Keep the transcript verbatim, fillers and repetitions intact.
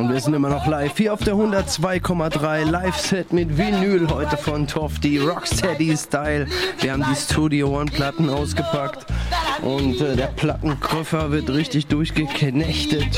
Und wir sind immer noch live hier auf der hundertzwei Komma drei Live-Set mit Vinyl heute von Tofty, Rocksteady-Style. Wir haben die Studio One-Platten ausgepackt und äh, der Plattengriffer wird richtig durchgeknechtet.